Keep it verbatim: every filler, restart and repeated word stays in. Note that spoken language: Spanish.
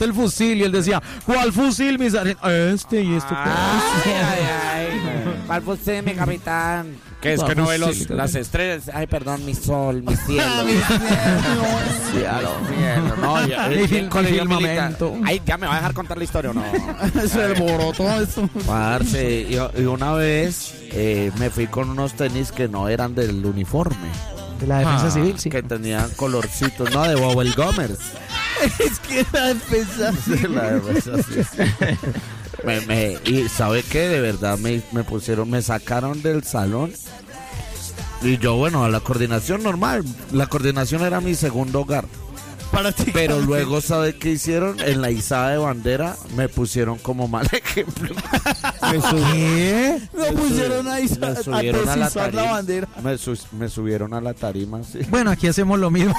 suelte el fusil. Y él decía, ¿cuál fusil, mi sargento? Este y esto. Ay, ay, ay. ¿Cuál fue usted, mi capitán? Que es que no ve los, las estrellas. Ay, perdón, mi sol, mi cielo. Mi cielo. cielo. No, ya, Mi el fil- colegio mi militar. firmamento. Ay, ya me va a dejar contar la historia o no. Se alborotó eso. Parce, y, y una vez eh, me fui con unos tenis que no eran del uniforme. De la defensa Ah, civil, sí. Que tenían colorcitos, no, de Bobel Gomers. Es que la defensa Sí, la defensa civil. Me, me, y ¿sabe qué? De verdad me, me pusieron, me sacaron del salón. Y yo, bueno, a la coordinación normal. La coordinación era mi segundo hogar. Para ti. Pero luego, ¿sabe qué hicieron? En la izada de bandera me pusieron como mal ejemplo. ¿Qué? Me No pusieron sub- ahí me a subieron a la decisar la tarima. bandera. Me, su- me subieron a la tarima, sí. Bueno, aquí hacemos lo mismo.